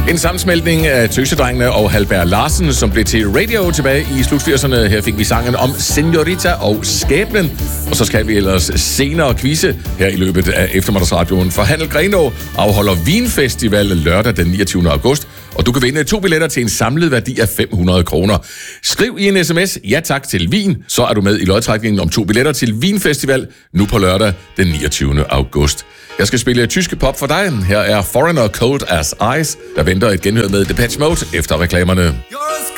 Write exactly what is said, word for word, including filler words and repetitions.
En sammensmeltning af Tøsedrengene og Halberg Larsen, som blev til radio tilbage i slut firserne. Her fik vi sangen om Senorita og Skæbnen. Og så skal vi ellers senere quizze her i løbet af eftermiddagsradioen. For Handel Grenaa afholder Vinfestival lørdag den niogtyvende august. Og du kan vinde to billetter til en samlet værdi af fem hundrede kroner. Skriv i en sms, ja tak til Vin, så er du med i lodtrækningen om to billetter til Vinfestival nu på lørdag den niogtyvende august. Jeg skal spille tyske pop for dig. Her er Foreigner Cold as Ice, der venter et genhør med Depeche Mode efter reklamerne.